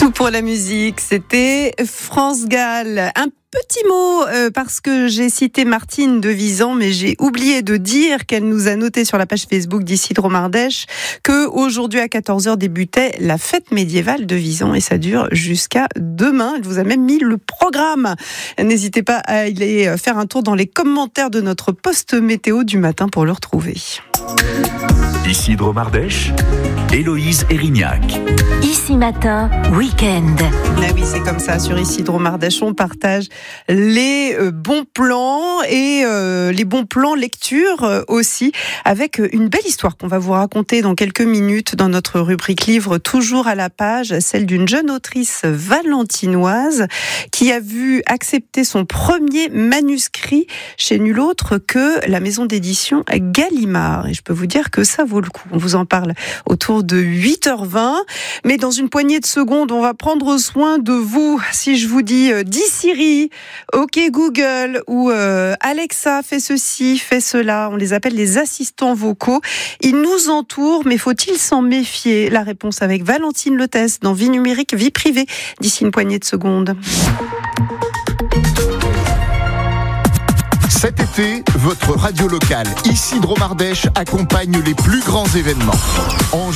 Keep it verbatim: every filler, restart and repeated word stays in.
Tout pour la musique, c'était France Gall. Un petit mot, euh, parce que j'ai cité Martine de Visan, mais j'ai oublié de dire qu'elle nous a noté sur la page Facebook d'Isidro Mardèche que aujourd'hui à quatorze heures débutait la fête médiévale de Visan et ça dure jusqu'à demain. Elle vous a même mis le programme. N'hésitez pas à aller faire un tour dans les commentaires de notre post météo du matin pour le retrouver. Isidro Mardèche, Héloïse Erignac. Ici Matin, week-end. Ah oui, c'est comme ça, sur Isidro Mardèche, on partage les euh, bons plans et euh, les bons plans lecture euh, aussi, avec une belle histoire qu'on va vous raconter dans quelques minutes dans notre rubrique livre, toujours à la page, celle d'une jeune autrice valentinoise qui a vu accepter son premier manuscrit chez nul autre que la maison d'édition Gallimard. Et je peux vous dire que ça vaut le coup. On vous en parle autour de huit heures vingt. Mais dans une poignée de secondes, on va prendre soin de vous. Si je vous dis euh, dis Siri, OK Google ou euh, Alexa, fais ceci, fais cela, on les appelle les assistants vocaux. Ils nous entourent, mais faut-il s'en méfier? La réponse avec Valentine Lotès dans Vie numérique, vie privée, d'ici une poignée de secondes. Cet été, votre radio locale Isidro Mardèche accompagne les plus grands événements. En